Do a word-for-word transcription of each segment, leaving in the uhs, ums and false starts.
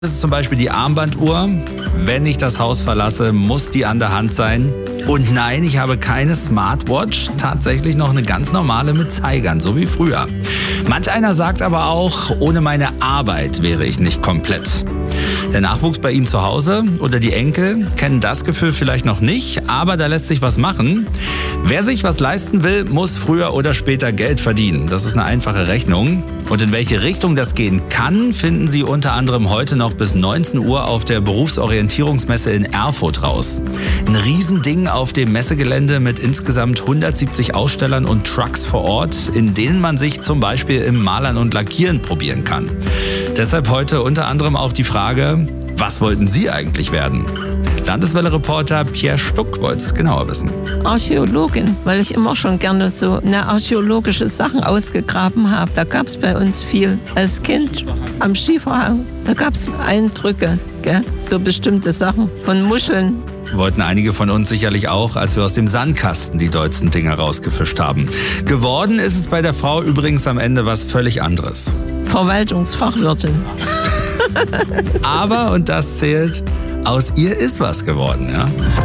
Das ist zum Beispiel die Armbanduhr. Wenn ich das Haus verlasse, muss die an der Hand sein. Und nein, ich habe keine Smartwatch, tatsächlich noch eine ganz normale mit Zeigern, so wie früher. Manch einer sagt aber auch, ohne meine Arbeit wäre ich nicht komplett. Der Nachwuchs bei Ihnen zu Hause oder die Enkel kennen das Gefühl vielleicht noch nicht, aber da lässt sich was machen. Wer sich was leisten will, muss früher oder später Geld verdienen. Das ist eine einfache Rechnung. Und in welche Richtung das gehen kann, finden Sie unter anderem heute noch bis neunzehn Uhr auf der Berufsorientierungsmesse in Erfurt raus. Ein Riesending auf dem Messegelände mit insgesamt hundertsiebzig Ausstellern und Trucks vor Ort, in denen man sich zum Beispiel im Malern und Lackieren probieren kann. Deshalb heute unter anderem auch die Frage, was wollten Sie eigentlich werden? Landeswelle-Reporter Pierre Stuck wollte es genauer wissen. Archäologin, weil ich immer schon gerne so eine archäologische Sachen ausgegraben habe. Da gab es bei uns viel. Als Kind am Schieferhang, da gab es Eindrücke, gell? So bestimmte Sachen von Muscheln. Wollten einige von uns sicherlich auch, als wir aus dem Sandkasten die dollsten Dinger rausgefischt haben. Geworden ist es bei der Frau übrigens am Ende was völlig anderes. Verwaltungsfachwirtin. Aber, und das zählt, aus ihr ist was geworden, ja?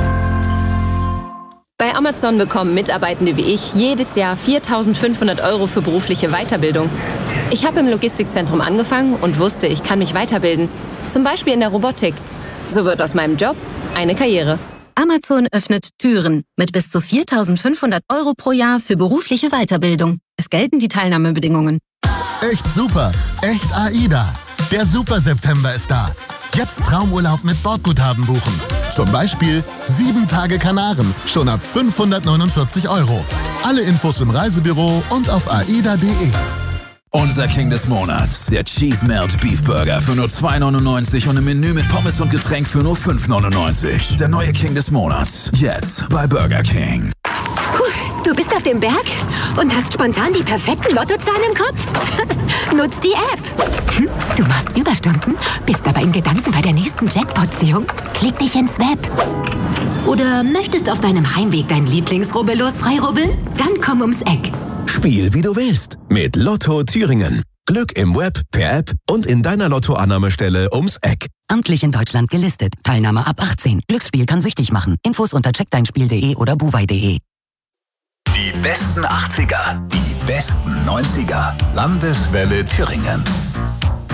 Bei Amazon bekommen Mitarbeitende wie ich jedes Jahr viertausendfünfhundert Euro für berufliche Weiterbildung. Ich habe im Logistikzentrum angefangen und wusste, ich kann mich weiterbilden. Zum Beispiel in der Robotik. So wird aus meinem Job eine Karriere. Amazon öffnet Türen mit bis zu viertausendfünfhundert Euro pro Jahr für berufliche Weiterbildung. Es gelten die Teilnahmebedingungen. Echt super, echt AIDA. Der Super September ist da. Jetzt Traumurlaub mit Bordguthaben buchen. Zum Beispiel sieben Tage Kanaren, schon ab fünfhundertneunundvierzig Euro. Alle Infos im Reisebüro und auf aida punkt de. Unser King des Monats, der Cheese Melt Beef Burger für nur zwei neunundneunzig und ein Menü mit Pommes und Getränk für nur fünf neunundneunzig. Der neue King des Monats, jetzt bei Burger King. Du bist auf dem Berg und hast spontan die perfekten Lottozahlen im Kopf? Nutz die App. Du machst Überstunden, bist aber in Gedanken bei der nächsten Jackpot-Ziehung. Klick dich ins Web. Oder möchtest auf deinem Heimweg dein Lieblingsrubbellos freirubbeln? Dann komm ums Eck. Spiel wie du willst mit Lotto Thüringen. Glück im Web, per App und in deiner Lottoannahmestelle ums Eck. Amtlich in Deutschland gelistet. Teilnahme ab achtzehn. Glücksspiel kann süchtig machen. Infos unter check dein spiel punkt de oder buwei punkt de. Die besten achtziger, die besten neunziger. Landeswelle Thüringen.